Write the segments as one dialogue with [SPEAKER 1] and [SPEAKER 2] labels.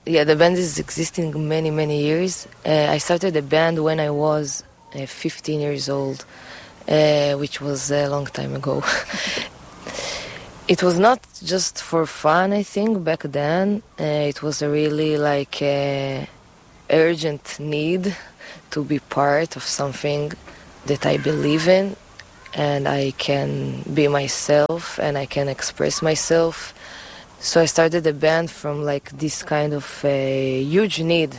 [SPEAKER 1] Yeah, the band is existing many, many years. I started the band when I was 15 years old, which was a long time ago. It was not just for fun, I think, back then. It was a really like urgent need to be part of something that I believe in, and I can be myself and I can express myself. So I started the band from like this kind of huge need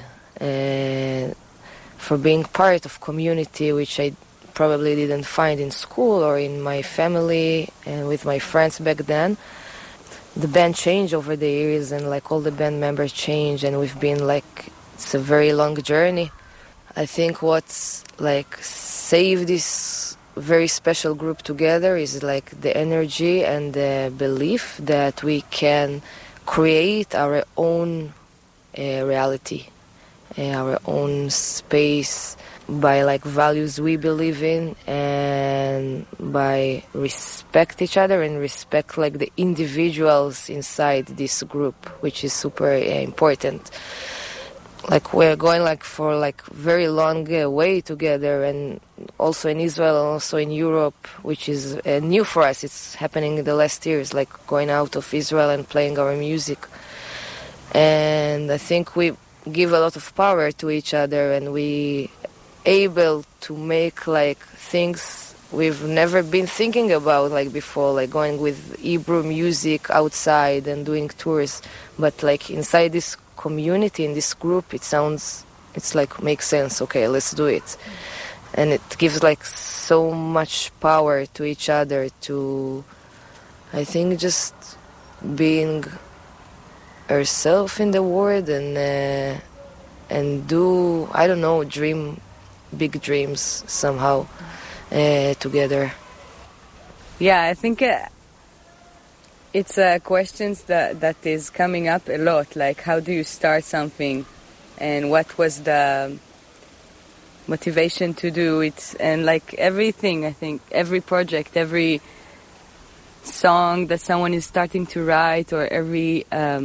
[SPEAKER 1] for being part of community, which I probably didn't find in school or in my family and with my friends back then. The band changed over the years, and like all the band members changed, and we've been like, it's a very long journey. I think what's like saved this very special group together is like the energy and the belief that we can create our own reality, our own space by like values we believe in, and by respect each other and respect like the individuals inside this group, which is super important. Like we're going like for like very long way together, and also in Israel and also in Europe, which is new for us. It's happening in the last years, like going out of Israel and playing our music. And I think we give a lot of power to each other, and we able to make like things we've never been thinking about like before, like going with Hebrew music outside and doing tours. But like inside this community, in this group, it's like makes sense. Okay, let's do it. And it gives like so much power to each other to, I think, just being herself in the world and do, I don't know, dream big dreams somehow together.
[SPEAKER 2] Yeah, I think it's questions that is coming up a lot, like how do you start something and what was the motivation to do it, and like everything, I think every project, every song that someone is starting to write, or every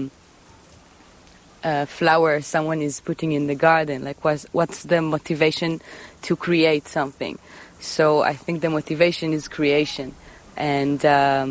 [SPEAKER 2] flower someone is putting in the garden, like what's the motivation to create something. So I think the motivation is creation. And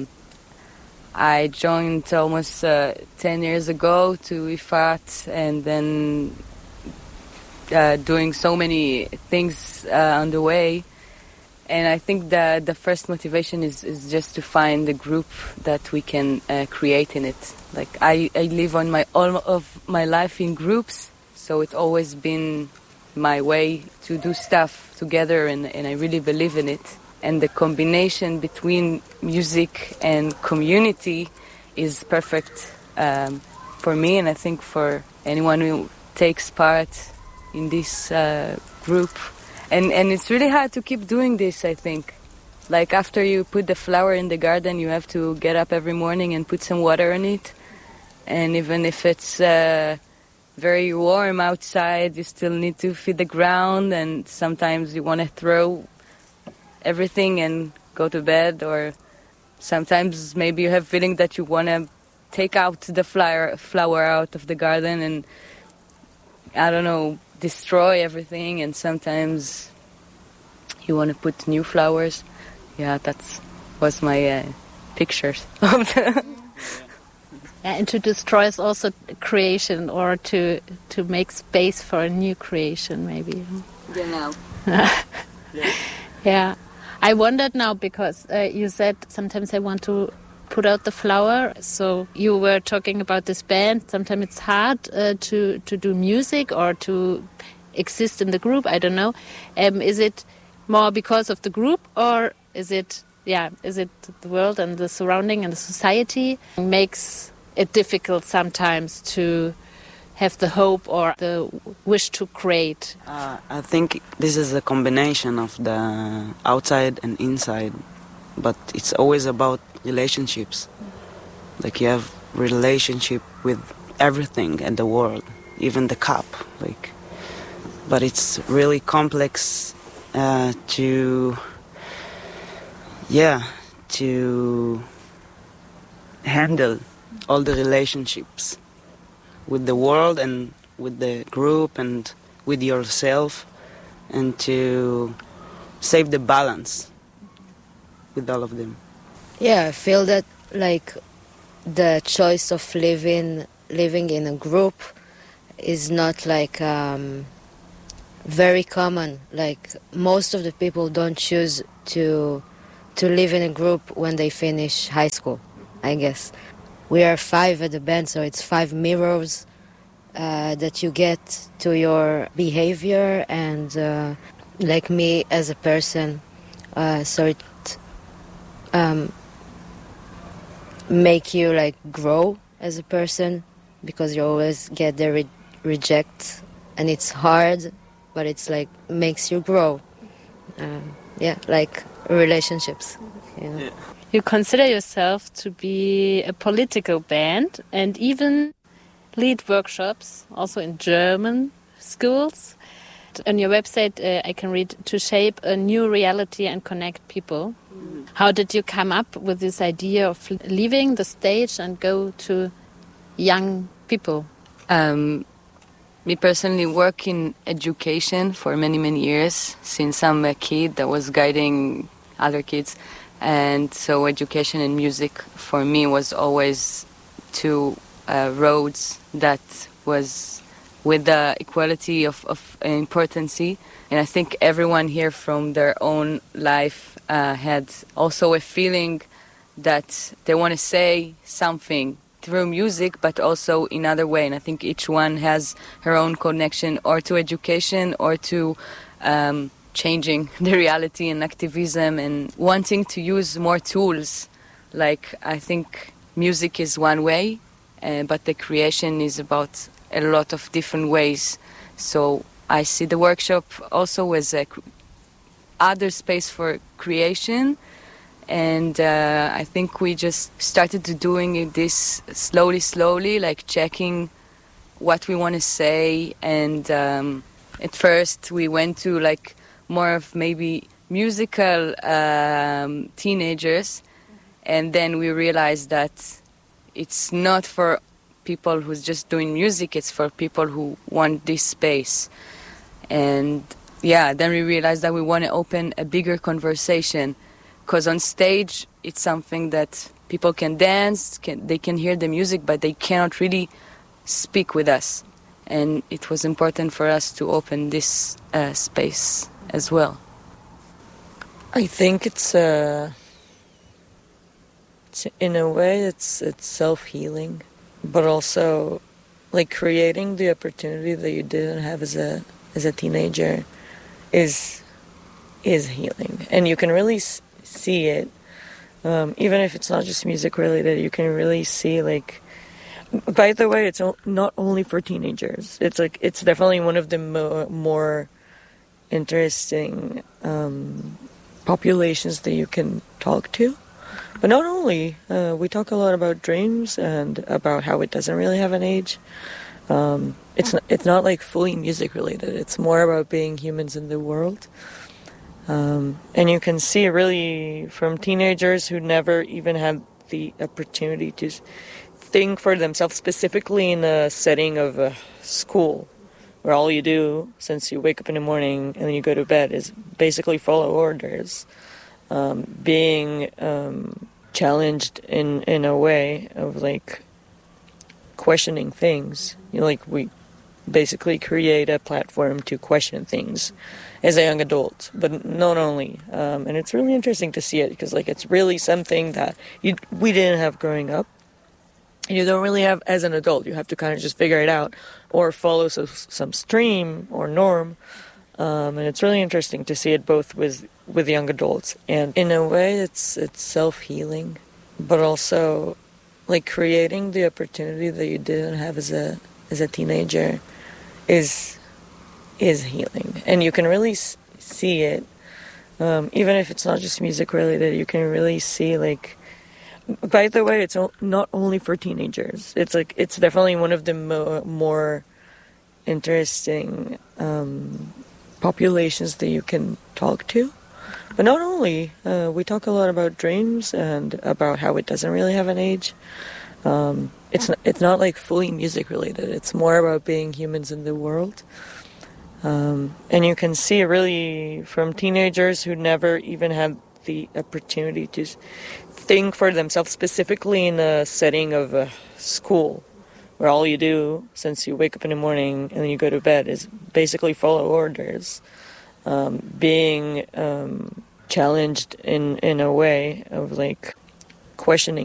[SPEAKER 2] I joined almost 10 years ago to Ifat, and then doing so many things on the way. And I think that the first motivation is just to find a group that we can create in it. Like I live on all of my life in groups, so it's always been my way to do stuff together, and I really believe in it. And the combination between music and community is perfect for me, and I think for anyone who takes part in this group. And it's really hard to keep doing this, I think. Like after you put the flower in the garden, you have to get up every morning and put some water on it. And even if it's very warm outside, you still need to feed the ground, and sometimes you want to throw everything and go to bed, or sometimes maybe you have feeling that you want to take out the flower out of the garden and, I don't know, destroy everything, and sometimes you want to put new flowers. Yeah, was my pictures of the
[SPEAKER 3] and to destroy is also creation, or to make space for a new creation, maybe.
[SPEAKER 2] Genau.
[SPEAKER 3] Yeah. I wondered now, because you said sometimes I want to put out the flower. So you were talking about this band. Sometimes it's hard to do music or to exist in the group. I don't know. Is it more because of the group, or is it the world and the surrounding and the society makes it difficult sometimes to have the hope or the wish to create?
[SPEAKER 4] I think this is a combination of the outside and inside, but it's always about relationships. Like you have relationship with everything in the world, even the cup. But it's really complex to handle all the relationships. with the world and with the group and with yourself, and to save the balance with all of them.
[SPEAKER 1] Yeah, I feel that like the choice of living in a group is not like very common. Like most of the people don't choose to live in a group when they finish high school, I guess. We are 5 at the band, so it's 5 mirrors that you get to your behavior and like me as a person. So it make you like grow as a person, because you always get the reject, and it's hard, but it's like makes you grow. Yeah, like relationships. You know?
[SPEAKER 4] Yeah.
[SPEAKER 3] You consider yourself to be a political band and even lead workshops, also in German schools. On your website, I can read, to shape a new reality and connect people. How did you come up with this idea of leaving the stage and go to young people?
[SPEAKER 2] Me personally work in education for many, many years, since I'm a kid that was guiding other kids. And so education and music for me was always two roads that was with the equality of importance. And I think everyone here from their own life had also a feeling that they want to say something through music, but also in other way. And I think each one has her own connection, or to education, or to changing the reality and activism, and wanting to use more tools. Like, I think music is one way, but the creation is about a lot of different ways. So I see the workshop also as a other space for creation. And I think we just started to doing this slowly, like checking what we want to say. And at first we went to like more of maybe musical teenagers. And then we realized that it's not for people who's just doing music, it's for people who want this space. And yeah, then we realized that we want to open a bigger conversation. Because on stage, it's something that people can dance, they can hear the music, but they cannot really speak with us. And it was important for us to open this space as well.
[SPEAKER 5] I think it's in a way, it's self-healing, but also like creating the opportunity that you didn't have as a teenager is healing. And you can really see it, even if it's not just music related. You can really see, like, by the way, it's not only for teenagers. It's like, it's definitely one of the more interesting populations that you can talk to. But not only, we talk a lot about dreams and about how it doesn't really have an age. It's not like fully music related. It's more about being humans in the world. And you can see really from teenagers who never even had the opportunity to think for themselves, specifically in a setting of a school, where all you do since you wake up in the morning and then you go to bed is basically follow orders, being challenged in a way of like questioning things. You know, like we basically create a platform to question things as a young adult, but not only. And it's really interesting to see it, because like it's really something that we didn't have growing up. And you don't really have as an adult. You have to kind of just figure it out or follow some stream or norm. And it's really interesting to see it both with young adults. And in a way, it's self-healing, but also like creating the opportunity that you didn't have as a teenager is healing. And you can really see it, even if it's not just music related. You can really see, like, by the way, it's not only for teenagers. It's like, it's definitely one of the more interesting populations that you can talk to. But not only, we talk a lot about dreams and about how it doesn't really have an age. it's not like fully music related. It's more about being humans in the world. And you can see really from teenagers who never even had the opportunity to think for themselves, specifically in a setting of a school, where all you do since you wake up in the morning and then you go to bed is basically follow orders, being challenged in a way of like questioning